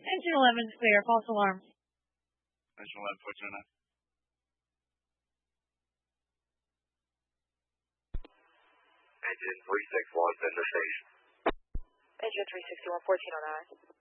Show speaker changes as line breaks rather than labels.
Engine 11 clear, false alarm.
Engine 11, 1409.
Engine 361, send the station.
Engine 361, 1409.